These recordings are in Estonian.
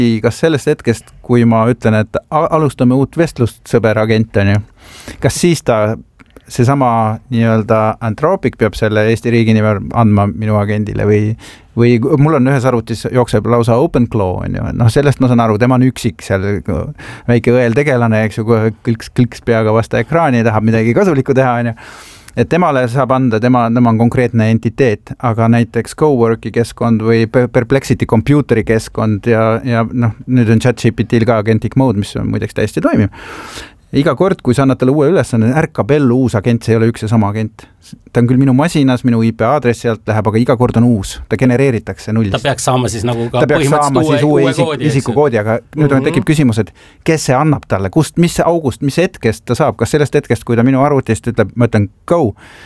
kas sellest hetkest, kui ma ütlen, et alustame uut vestlust, sõber agent on ju, kas siis ta seesama nii-öelda Anthropic peab selle Eesti riigi nimel andma minu agendile või mul on ühes arvutis jookseb lausa OpenClaw on ju, sellest ma saan aru, tema on üksik seal väike õel tegelane, eks ju, kliks peaga vasta ekraani, tahab midagi kasulikku teha on ju, et temale saab anda, tema on konkreetne entiteet, aga näiteks Coworki keskkond või Perplexity Computeri keskkond ja nüüd on ChatGPT-l ka agentic mode, mis on muideks täiesti toimiv. Iga kord, kui sa annad talle uue ülesanne, ärkab ellu uus agent, see ei ole üks ja sama agent. Ta on küll minu masinas, minu IP aadressi alt läheb, aga iga kord on uus. Ta genereeritakse nullist. Ta peaks saama siis nagu ka põhimõtteliselt uue isikukoodi, aga nüüd tekib küsimus, et kes see annab talle, mis august, mis hetkest ta saab, kas sellest hetkest, kui ta minu arvutist ütleb, ma ütlen go,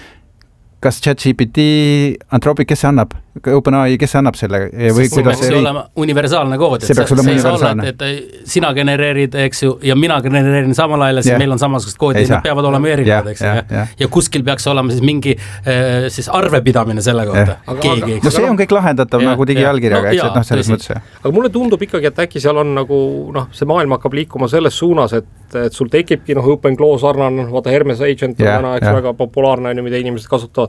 kas ChatGPT, Anthropic, kes see annab? OpenAI, kes annab selle? Või see peaks olema universaalne kood, et see universaalne. Et sina genereerid, eks ju, ja mina genereerin samal ajal, siis meil on samasugust koodi, need peavad olema erinevad, eks ju. Ja kuskil peaks olema siis mingi siis arvepidamine selle kohta. No see on kõik lahendatav nagu digiallkirjaga, eks, et selles mõttes. Aga mulle tundub ikkagi, et äkki seal on nagu, see maailm hakkab liikuma selles suunas, et sul tekibki OpenClaw sarnane, vaata Hermes Agent on täna, eks väga populaarne, mida inimesed kasutavad.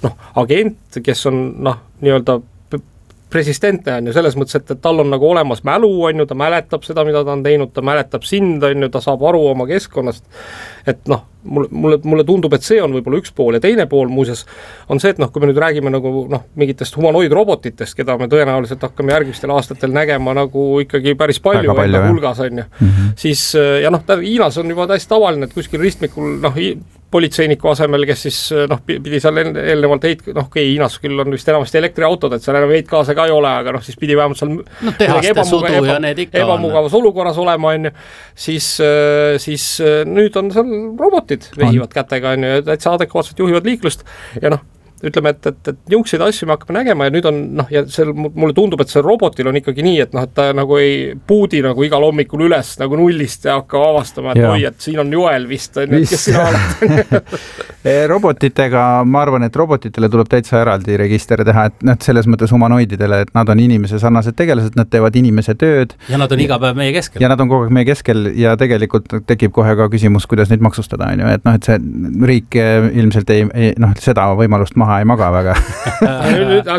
Agent, kes on nii-öelda persistentne on ju selles mõttes, et tal on nagu olemas mälu on ju, ta mäletab seda, mida ta on teinud, ta mäletab sind on ju, ta saab aru oma keskkonnast, et mulle tundub, et see on võib-olla üks pool ja teine pool muuseas on see, et kui me nüüd räägime nagu mingitest humanoidrobotitest, keda me tõenäoliselt hakkame järgmistel aastatel nägema nagu ikkagi päris palju hulgas on ju, siis ja Hiinas on juba täiesti tavaline, et kuskil ristmikul politseiniku asemel, kes siis pidi seal eelnevalt Hiinas küll on vist enamasti elektriautod, et seal enam heitgaase ka ei ole, aga siis pidi vähemalt seal ebamugavas olukorras olema on ju, siis nüüd on seal robotid vehivad kätega on ju, täitsa adekvaatselt juhivad liiklust ja ütleme, et niukseid asju me hakkame nägema ja nüüd on, ja mulle tundub, et see robotil on ikkagi nii, et ta nagu ei puudi nagu igal hommikul üles nagu nullist ja hakkab avastama, et oi, et siin on Joel vist, kes sina oled. Robotitega, ma arvan, et robotitele tuleb täitsa eraldi register teha, et selles mõttes humanoididele, et nad on inimese sarnased tegelased, nad teevad inimese tööd. Ja nad on iga päev meie keskel. Ja nad on kogu aeg meie keskel ja tegelikult tekib kohe ka küsimus, kuidas neid maksustada, on ju, et see riik ilmselt ei seda võimalust maha ei maga väga. Nüüd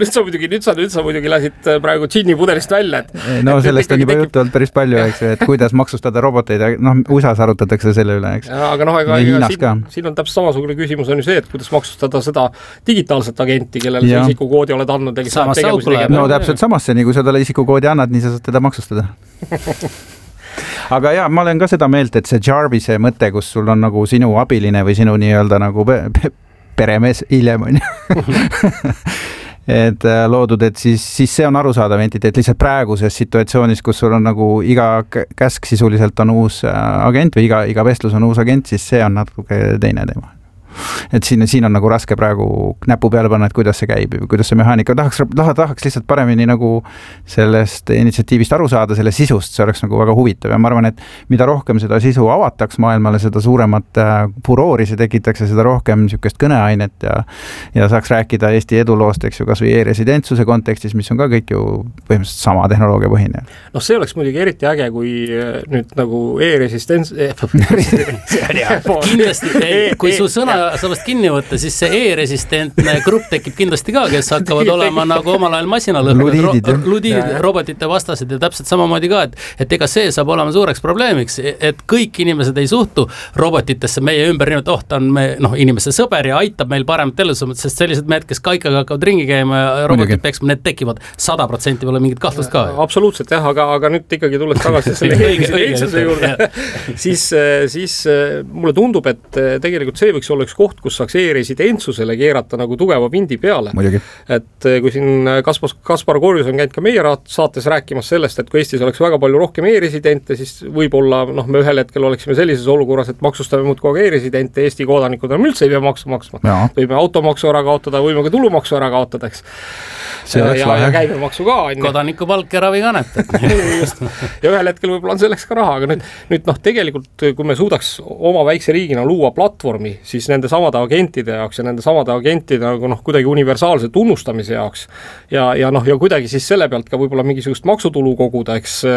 sa muidugi lasid praegu džinni pudelist välja. No sellest on juba juttu olnud päris palju, eks, et kuidas maksustada roboteid. USAs arutatakse selle üle, eks. Aga siin on täpselt samasugune küsimus on ju see, et kuidas maksustada seda digitaalset agenti, kellele see isikukoodi oled andnud. No täpselt samasse, nii kui sa talle isikukoodi annad, nii sa saad teda maksustada. Aga ma olen ka seda meelt, et see Jarvise mõte, kus sul on nagu sinu abiline või sinu nii-öelda nagu peremees hiljem on ju. Et loodud, et siis see on arusaadav entiteet lihtsalt praeguses situatsioonis, kus sul on nagu iga käsk sisuliselt on uus agent või iga vestlus on uus agent, siis see on natuke teine teema. Et siin on nagu raske praegu näpu peale panna, et kuidas see käib, kuidas see mehaanika. Tahaks lihtsalt paremini nagu sellest initsiatiivist aru saada, selle sisust, see oleks nagu väga huvitav ja ma arvan, et mida rohkem seda sisu avataks maailmale, seda suuremat furoori see tekitaks ja seda rohkem niisugust kõneainet ja saaks rääkida Eesti eduloost, eks ju, kas või e-residentsuse kontekstis, mis on ka kõik ju põhimõtteliselt sama tehnoloogia põhine. See oleks muidugi eriti äge, kui nüüd nagu e-resistents kindlasti, kui su sõna saabast kinni võtta, siis see e-resistentne grupp tekib kindlasti ka, kes hakkavad olema nagu omal ajal masinalõhkud, ludiidid, robotite vastased ja täpselt samamoodi ka, et ega see saab olema suureks probleemiks, et kõik inimesed ei suhtu robotitesse meie ümber, ta on inimese sõber ja aitab meil paremat elusummat, sest sellised mehed, kes kaikaga hakkavad ringi käima ja robotid peksma, need tekivad 100% pole mingit kahtlust ka. Absoluutselt jah, aga nüüd ikkagi tulles tagasi selle eelsuse juurde, siis mulle tundub, et tegelikult see võiks olla üks koht, kus saaks e-residentsusele keerata nagu tugeva pindi peale. Muidugi. Et kui siin Kaspar Korjus on käinud ka meie saates rääkimas sellest, et kui Eestis oleks väga palju rohkem e-residente, siis võib-olla me ühel hetkel oleksime sellises olukorras, et maksustame muudkui ka e-residente, Eesti kodanikud on üldse ei pea maksu maksma. Võime automaksu ära kaotada, võime ka tulumaksu ära kaotada, eks. Ja käibemaksu ka. Kodanikupalk ja ravikanep. Ja ühel hetkel võib-olla on selleks ka raha, aga nüüd tegelikult, kui me suudaks oma väikse riigina luua platvormi, siis nende samade agentide jaoks ja nende samade agentide nagu kuidagi universaalse tunnustamise jaoks ja kuidagi siis selle pealt ka võib-olla mingisugust maksutulu koguda, eks